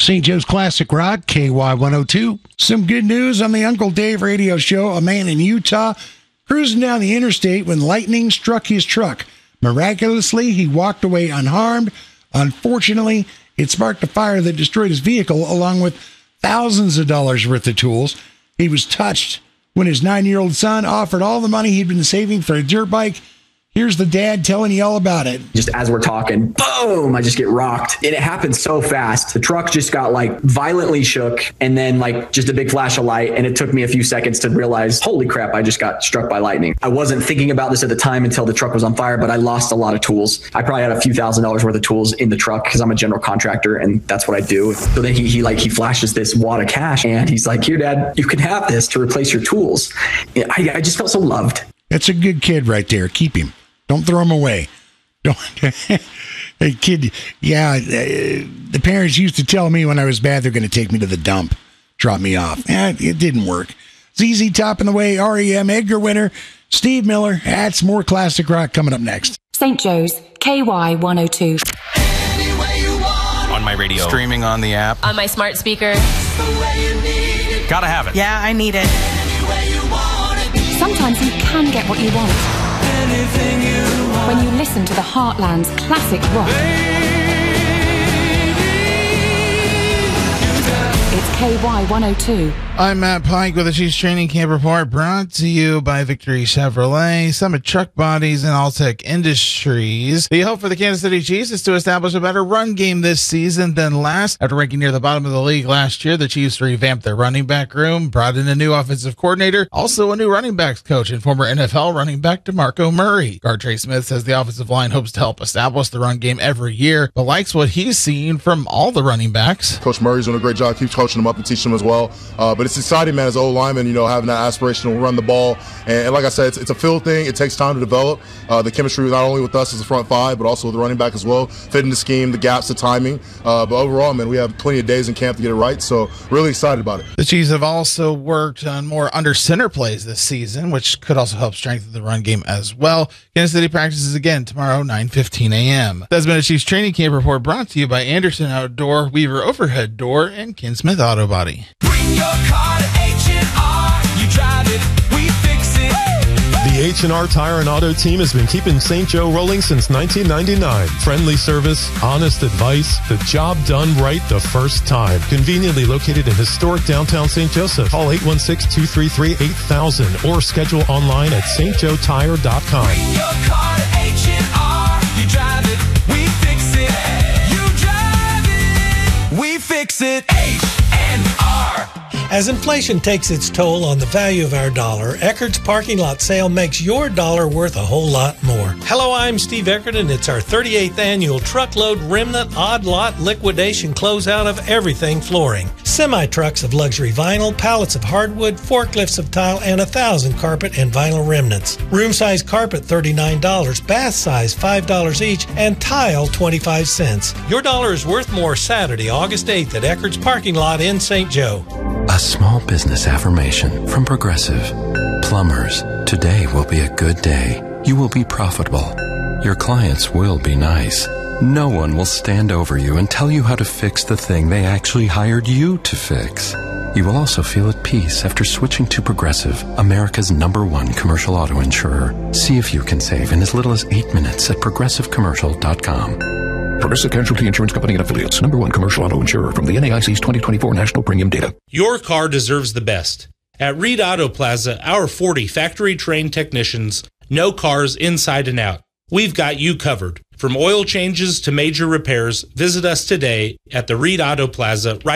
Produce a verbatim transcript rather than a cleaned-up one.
Saint Joe's Classic Rock, K Y one oh two. Some good news on the Uncle Dave radio show. A man in Utah cruising down the interstate when lightning struck his truck. Miraculously, he walked away unharmed. Unfortunately, it sparked a fire that destroyed his vehicle along with thousands of dollars worth of tools. He was touched when his nine-year-old son offered all the money he'd been saving for a dirt bike. Here's the dad telling you all about it. Just as we're talking, boom, I just get rocked. And it happened so fast. The truck just got like violently shook and then like just a big flash of light. And it took me a few seconds to realize, holy crap, I just got struck by lightning. I wasn't thinking about this at the time until the truck was on fire, but I lost a lot of tools. I probably had a few thousand dollars worth of tools in the truck because I'm a general contractor and that's what I do. So then he, he like, he flashes this wad of cash and he's like, here, Dad, you can have this to replace your tools. I, I just felt so loved. That's a good kid right there. Keep him. Don't throw them away. Don't. Hey, kid, yeah, uh, the parents used to tell me when I was bad they're going to take me to the dump, drop me off. Eh, it didn't work. Z Z Top in the way, R E M Edgar winner, Steve Miller. That's more classic rock coming up next. Saint Joe's, K Y one oh two. On my radio. Streaming on the app. On my smart speaker. Gotta have it. Yeah, I need it. Sometimes you can get what you want. When you listen to the Heartland's classic rock. It's K Y one oh two. I'm Matt Pike with the Chiefs Training Camp Report, brought to you by Victory Chevrolet, Summit Truck Bodies, and Alltech Industries. The hope for the Kansas City Chiefs is to establish a better run game this season than last. After ranking near the bottom of the league last year, the Chiefs revamped their running back room, brought in a new offensive coordinator, also a new running backs coach, and former N F L running back DeMarco Murray. Guard Trey Smith says the offensive line hopes to help establish the run game every year, but likes what he's seen from all the running backs. Coach Murray's doing a great job, keeps coaching them up and teaching them as well. Uh, but it's exciting, man, as an old lineman, you know, having that aspiration to run the ball. And, and like I said, it's, it's a field thing. It takes time to develop. Uh, the chemistry not only with us as a front five, but also with the running back as well. Fitting the scheme, the gaps, the timing. Uh, but overall, man, we have plenty of days in camp to get it right. So really excited about it. The Chiefs have also worked on more under center plays this season, which could also help strengthen the run game as well. Kansas City practices again tomorrow, nine fifteen a.m. That's been a Chiefs Training Camp Report brought to you by Anderson Outdoor, Weaver Overhead Door, and Ken Smith Auto Body. Bring your car to H and R. You drive it, we fix it. The H and R Tire and Auto team has been keeping Saint Joe rolling since nineteen ninety-nine. Friendly service, honest advice, the job done right the first time. Conveniently located in historic downtown Saint Joseph. Call eight one six, two three three, eight thousand or schedule online at st joe tire dot com. Bring your car to H and R. You drive it, we fix it. You drive it, we fix it. H and R. As inflation takes its toll on the value of our dollar, Eckerd's Parking Lot Sale makes your dollar worth a whole lot more. Hello, I'm Steve Eckerd, and it's our thirty-eighth annual Truckload Remnant Odd Lot Liquidation Closeout of everything flooring. Semi-trucks of luxury vinyl, pallets of hardwood, forklifts of tile, and a thousand carpet and vinyl remnants. Room-size carpet, thirty-nine dollars, bath size, five dollars each, and tile, twenty-five cents. Your dollar is worth more Saturday, August eighth at Eckerd's Parking Lot in Saint Joe. A small business affirmation from Progressive. Plumbers, today will be a good day. You will be profitable. Your clients will be nice. No one will stand over you and tell you how to fix the thing they actually hired you to fix. You will also feel at peace after switching to Progressive, America's number one commercial auto insurer. See if you can save in as little as eight minutes at progressive commercial dot com. Progressive Casualty Insurance Company and Affiliates. Number one commercial auto insurer from the N A I C's twenty twenty-four National Premium Data. Your car deserves the best. At Reed Auto Plaza, our forty factory-trained technicians know cars inside and out. We've got you covered. From oil changes to major repairs, visit us today at the Reed Auto Plaza right